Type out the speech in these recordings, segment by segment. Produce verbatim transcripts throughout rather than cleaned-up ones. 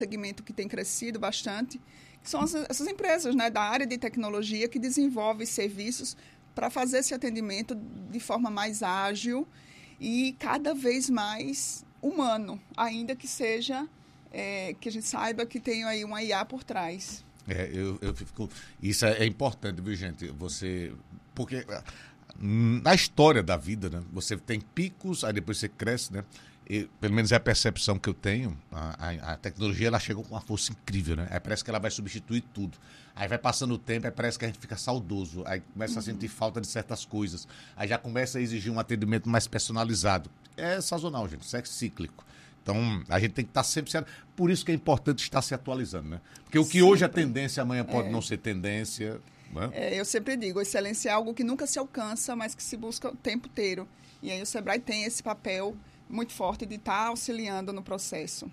segmento que tem crescido bastante, que são as, essas empresas, né, da área de tecnologia que desenvolvem serviços para fazer esse atendimento de forma mais ágil e cada vez mais humano, ainda que seja, é, que a gente saiba que tem aí uma I A por trás. É, eu, eu fico, isso é, é importante, viu, gente? Você, porque na história da vida, né, você tem picos, aí depois você cresce, né? E, pelo menos é a percepção que eu tenho, a, a, a tecnologia ela chegou com uma força incrível, né? Aí parece que ela vai substituir tudo. Aí vai passando o tempo, aí parece que a gente fica saudoso, aí começa uhum. a sentir falta de certas coisas, aí já começa a exigir um atendimento mais personalizado. É sazonal, gente, isso é cíclico. Então, a gente tem que estar sempre... Por isso que é importante estar se atualizando, né? Porque o que sempre. Hoje é tendência, amanhã pode é. não ser tendência. Né? É, eu sempre digo, excelência é algo que nunca se alcança, mas que se busca o tempo inteiro. E aí o Sebrae tem esse papel muito forte de estar auxiliando no processo.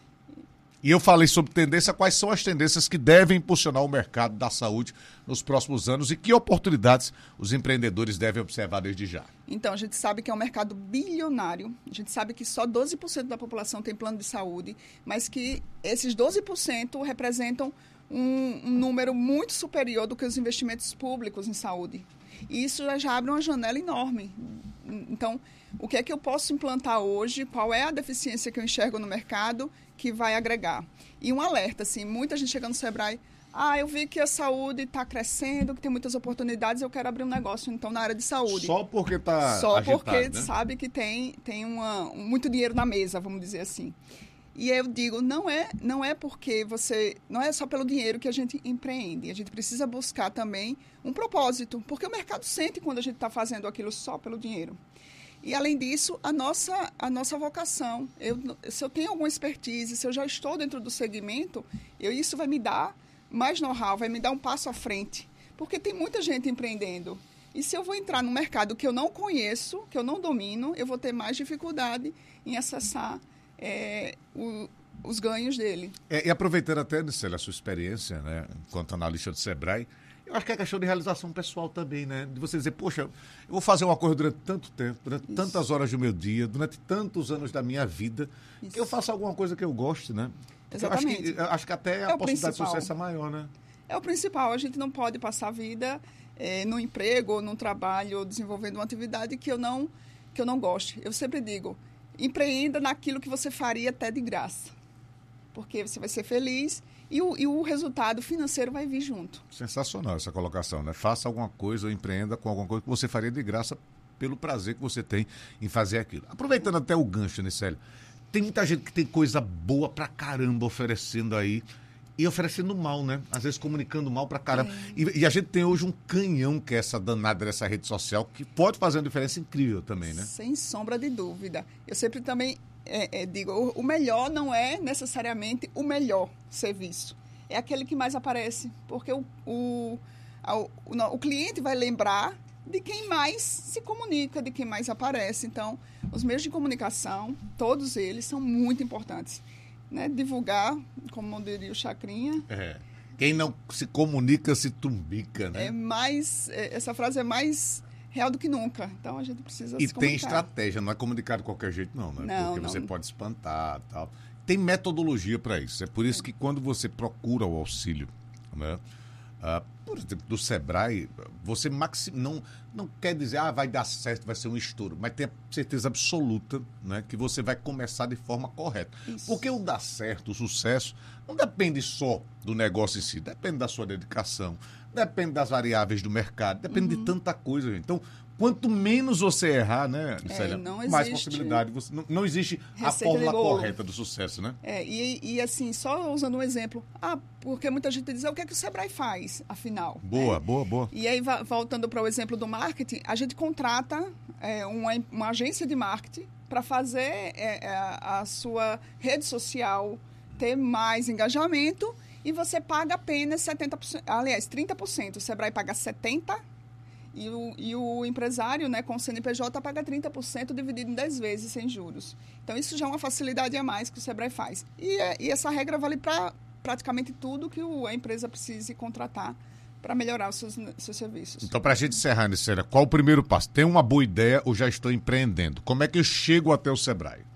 E eu falei sobre tendência, quais são as tendências que devem impulsionar o mercado da saúde nos próximos anos e que oportunidades os empreendedores devem observar desde já? Então, a gente sabe que é um mercado bilionário, a gente sabe que só doze por cento da população tem plano de saúde, mas que esses doze por cento representam um, um número muito superior do que os investimentos públicos em saúde. E isso já abre uma janela enorme. Então, o que é que eu posso implantar hoje? Qual é a deficiência que eu enxergo no mercado que vai agregar? E um alerta, assim, muita gente chega no Sebrae, ah, eu vi que a saúde está crescendo, que tem muitas oportunidades, eu quero abrir um negócio, então, na área de saúde. Só porque está Só agitado, porque né? sabe que tem, tem uma, muito dinheiro na mesa, vamos dizer assim. E eu digo, não é, não é porque você... Não é só pelo dinheiro que a gente empreende. A gente precisa buscar também um propósito, porque o mercado sente quando a gente está fazendo aquilo só pelo dinheiro. E, além disso, a nossa, a nossa vocação. Eu, se eu tenho alguma expertise, se eu já estou dentro do segmento, eu, isso vai me dar mais know-how, vai me dar um passo à frente. Porque tem muita gente empreendendo. E se eu vou entrar num mercado que eu não conheço, que eu não domino, eu vou ter mais dificuldade em acessar é, o, os ganhos dele. É, e aproveitando até, Nicélia, a sua experiência, né, enquanto analista do Sebrae, eu acho que é questão de realização pessoal também, né? De você dizer, poxa, eu vou fazer uma coisa durante tanto tempo, durante Isso. tantas horas do meu dia, durante tantos anos da minha vida, Isso. que eu faça alguma coisa que eu goste, né? Exatamente. Eu acho que, eu acho que até é a possibilidade principal. de sucesso é maior, né? É o principal. A gente não pode passar a vida é, no emprego, ou no trabalho, ou desenvolvendo uma atividade que eu não, que eu não goste. Eu sempre digo, empreenda naquilo que você faria até de graça. Porque você vai ser feliz e o, e o resultado financeiro vai vir junto. Sensacional essa colocação, né? Faça alguma coisa ou empreenda com alguma coisa que você faria de graça pelo prazer que você tem em fazer aquilo. Aproveitando até o gancho, Nicélia, tem muita gente que tem coisa boa pra caramba oferecendo aí e oferecendo mal, né? Às vezes comunicando mal pra caramba. É. E, e a gente tem hoje um canhão que é essa danada dessa rede social que pode fazer uma diferença incrível também, né? Sem sombra de dúvida. Eu sempre também É, é, digo, o melhor não é necessariamente o melhor serviço. É aquele que mais aparece, porque o, o, o, o cliente vai lembrar de quem mais se comunica, de quem mais aparece. Então, os meios de comunicação, todos eles são muito importantes. Né? Divulgar, como diria o Chacrinha. É. Quem não se comunica se tumbica, né? É mais, é, essa frase é mais real do que nunca. Então, a gente precisa e se comunicar. E tem estratégia, não é comunicar de qualquer jeito, não, né? Não, Porque não. você pode espantar e tal. Tem metodologia para isso. É por isso que quando você procura o auxílio, né? Ah, por exemplo, do Sebrae, você maxi... não, não quer dizer, ah, vai dar certo, vai ser um estouro, mas tem a certeza absoluta, né, que você vai começar de forma correta. Isso. Porque o dar certo, o sucesso, não depende só do negócio em si, depende da sua dedicação, depende das variáveis do mercado, depende uhum. de tanta coisa, gente. Então, quanto menos você errar, né, Nicélia, é, não mais possibilidade. Você, não, não existe a fórmula correta do sucesso, né? É, e, e assim, só usando um exemplo, ah, porque muita gente diz, ah, o que é que o Sebrae faz, afinal? Boa, né? boa, boa. E aí, voltando para o exemplo do marketing, a gente contrata é, uma, uma agência de marketing para fazer é, a, a sua rede social ter mais engajamento e você paga apenas setenta por cento, aliás, trinta por cento. O Sebrae paga setenta por cento. E o, e o empresário, né, com o C N P J, paga trinta por cento dividido em dez vezes sem juros. Então, isso já é uma facilidade a mais que o Sebrae faz. E, e essa regra vale para praticamente tudo que o, a empresa precise contratar para melhorar os seus, seus serviços. Então, para a gente encerrar, Nicélia, qual o primeiro passo? Tem uma boa ideia ou já estou empreendendo? Como é que eu chego até o Sebrae?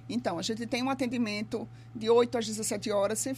Então, a gente tem um atendimento de oito às dezessete horas,